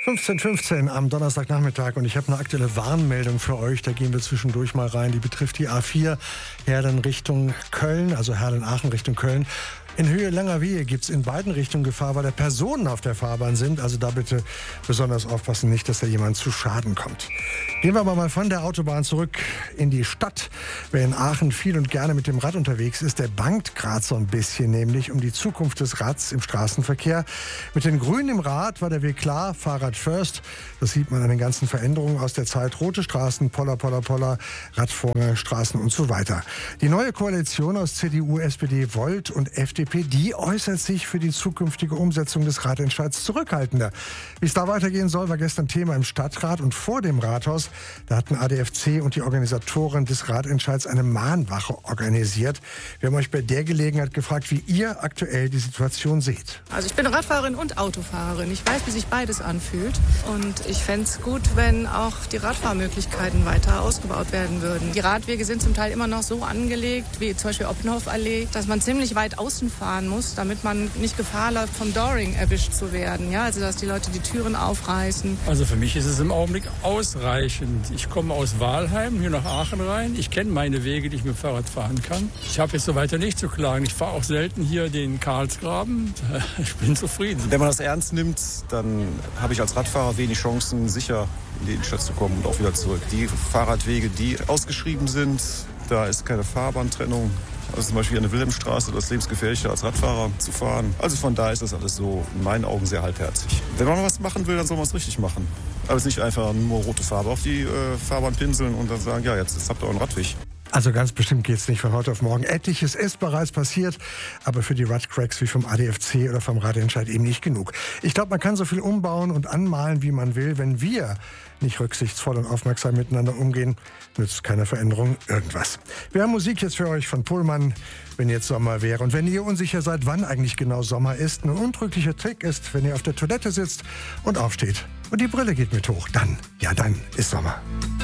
15:15 am Donnerstagnachmittag und ich habe eine aktuelle Warnmeldung für euch. Da gehen wir zwischendurch mal rein. Die betrifft die A4 Herlen Richtung Köln, also Herlen-Aachen Richtung Köln. In Höhe Langerwehe gibt es in beiden Richtungen Gefahr, weil da Personen auf der Fahrbahn sind. Also da bitte besonders aufpassen, nicht, dass da jemand zu Schaden kommt. Gehen wir aber mal von der Autobahn zurück in die Stadt. Wer in Aachen viel und gerne mit dem Rad unterwegs ist, der bangt gerade so ein bisschen, nämlich um die Zukunft des Rads im Straßenverkehr. Mit den Grünen im Rad war der Weg klar, Fahrrad first. Das sieht man an den ganzen Veränderungen aus der Zeit. Rote Straßen, Poller, Radvorrang, Straßen und so weiter. Die neue Koalition aus CDU, SPD, Volt und FDP, die äußert sich für die zukünftige Umsetzung des Ratentscheids zurückhaltender. Wie es da weitergehen soll, war gestern Thema im Stadtrat und vor dem Rathaus. Da hatten ADFC und die Organisatoren des Ratentscheids eine Mahnwache organisiert. Wir haben euch bei der Gelegenheit gefragt, wie ihr aktuell die Situation seht. Also ich bin Radfahrerin und Autofahrerin. Ich weiß, wie sich beides anfühlt. Und ich fände es gut, wenn auch die Radfahrmöglichkeiten weiter ausgebaut werden würden. Die Radwege sind zum Teil immer noch so angelegt, wie zum Beispiel Oppenhof-Allee, dass man ziemlich weit außen fahren muss, damit man nicht Gefahr läuft, vom Doring erwischt zu werden. Ja, also dass die Leute die Türen aufreißen. Also für mich ist es im Augenblick ausreichend. Ich komme aus Wahlheim hier nach Aachen rein. Ich kenne meine Wege, die ich mit dem Fahrrad fahren kann. Ich habe jetzt so weiter nicht zu klagen. Ich fahre auch selten hier den Karlsgraben. Ich bin zufrieden. Wenn man das ernst nimmt, dann habe ich als Radfahrer wenig Chancen, sicher in die Innenstadt zu kommen und auch wieder zurück. Die Fahrradwege, die ausgeschrieben sind, da ist keine Fahrbahntrennung. Also zum Beispiel an der Wilhelmstraße, das ist lebensgefährlicher als Radfahrer zu fahren. Also von daher ist das alles so in meinen Augen sehr halbherzig. Wenn man was machen will, dann soll man es richtig machen. Aber es ist nicht einfach nur rote Farbe auf die Fahrbahn pinseln und dann sagen, ja, jetzt habt ihr euren Radweg. Also ganz bestimmt geht es nicht von heute auf morgen. Etliches ist bereits passiert, aber für die Radcracks wie vom ADFC oder vom Ratentscheid eben nicht genug. Ich glaube, man kann so viel umbauen und anmalen, wie man will. Wenn wir nicht rücksichtsvoll und aufmerksam miteinander umgehen, nützt keine Veränderung irgendwas. Wir haben Musik jetzt für euch von Pohlmann, wenn jetzt Sommer wäre. Und wenn ihr unsicher seid, wann eigentlich genau Sommer ist, ein untrüglicher Trick ist, wenn ihr auf der Toilette sitzt und aufsteht und die Brille geht mit hoch, dann ist Sommer.